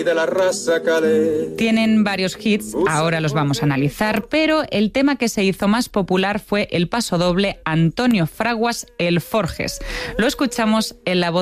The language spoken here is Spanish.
de la raza calé. Tienen varios hits, ahora los vamos a analizar, pero el tema que se hizo más popular fue el pasodoble Antonio Fraguas, El Forges. Lo escuchamos en la voz